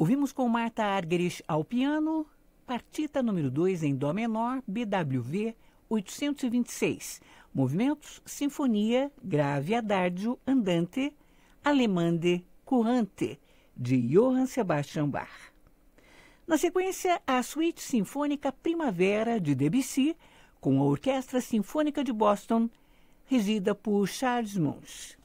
Ouvimos com Marta Argerich ao piano, partita número 2 em Dó menor, BWV 826, movimentos, sinfonia, grave adagio, andante, allemande, courante, de Johann Sebastian Bach. Na sequência, a Suíte Sinfônica Primavera, de Debussy, com a Orquestra Sinfônica de Boston, regida por Charles Munch.